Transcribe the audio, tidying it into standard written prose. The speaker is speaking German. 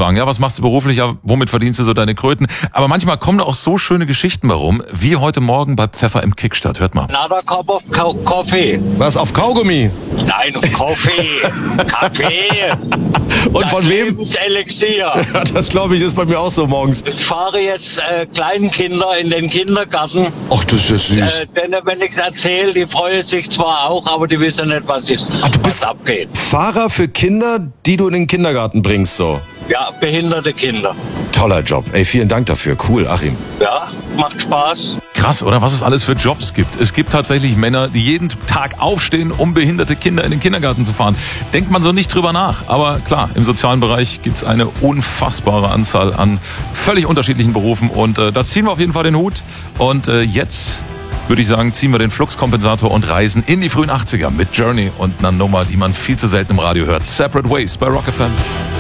Einkaufswagen. Ja, was machst du beruflich? Ja, womit verdienst du so deine Kröten? Aber manchmal kommen da auch so schöne Geschichten warum, wie heute Morgen bei Pfeffer im Kickstart. Hört mal. Another cup of coffee. Was, auf Kaugummi? Nein, auf Kaffee. Kaffee. Und von wem? Lebenselixier. Ja, das glaube ich ist bei mir auch so morgens. Ich fahre jetzt kleinen Kinder in den Kindergarten. Ach, das ist ja süß. Denn wenn ich es erzähle, die freuen sich zwar auch, aber die wissen nicht, was abgeht. Fahrer für Kinder, die du in den Kindergarten bringst, so. Ja, behinderte Kinder. Toller Job. Ey, vielen Dank dafür. Cool, Achim. Ja, macht Spaß. Krass, oder? Was es alles für Jobs gibt. Es gibt tatsächlich Männer, die jeden Tag aufstehen, um behinderte Kinder in den Kindergarten zu fahren. Denkt man so nicht drüber nach. Aber klar, im sozialen Bereich gibt es eine unfassbare Anzahl an völlig unterschiedlichen Berufen. Und da ziehen wir auf jeden Fall den Hut. Und jetzt würde ich sagen, ziehen wir den Fluxkompensator und reisen in die frühen 80er mit Journey und einer Nummer, die man viel zu selten im Radio hört. Separate Ways bei Rock FM.